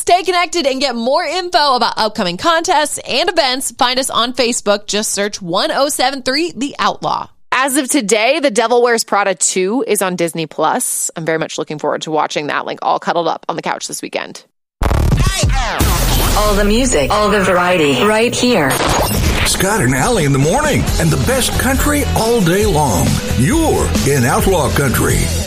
stay connected and get more info about upcoming contests and events, find us on Facebook. Just search 1073 The Outlaw. As of today, The Devil Wears Prada 2 is on Disney+. I'm very much looking forward to watching that, like all cuddled up on the couch this weekend. All the music, all the variety, right here. Scott and Allie in the morning, and the best country all day long. You're in Outlaw Country.